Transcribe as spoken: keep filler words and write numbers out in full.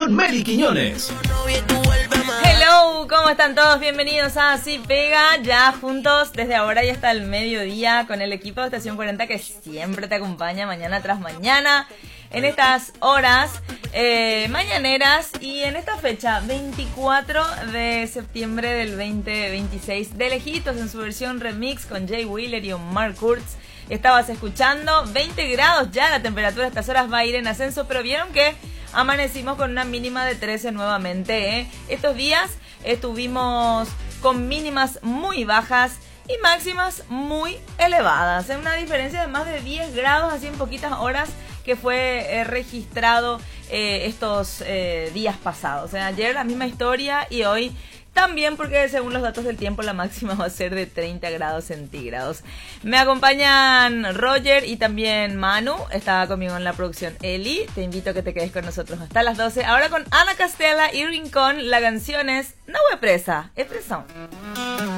con Meli Quiñones. Hello, ¿cómo están todos? Bienvenidos a Así Pega, ya juntos desde ahora y hasta el mediodía con el equipo de Estación cuarenta que siempre te acompaña mañana tras mañana en estas horas eh, mañaneras y en esta fecha veinticuatro de septiembre del veinte veintiséis de Lejitos en su versión remix con Jay Wheeler y Omar Kurtz. Estabas escuchando veinte grados ya, la temperatura a estas horas va a ir en ascenso, pero vieron que amanecimos con una mínima de trece nuevamente, ¿eh? Estos días estuvimos con mínimas muy bajas y máximas muy elevadas, ¿eh? Una diferencia de más de diez grados así en poquitas horas que fue eh, registrado eh, estos eh, días pasados. O sea, ayer la misma historia y hoy también, porque según los datos del tiempo la máxima va a ser de treinta grados centígrados. Me acompañan Roger y también Manu. Estaba conmigo en la producción Eli. Te invito a que te quedes con nosotros hasta las doce. Ahora con Ana Castella y Rincón. La canción es No Voy Presa, es presa.